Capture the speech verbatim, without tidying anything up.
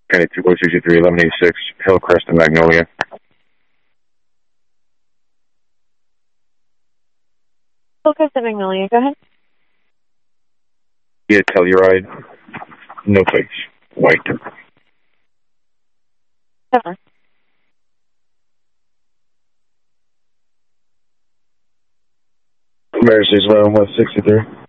County two four six three, eleven eighty-six, Hillcrest and Magnolia. Hillcrest and Magnolia, go ahead. Yeah, Telluride. No plates. White. Cover. Mercedes one one sixty-three.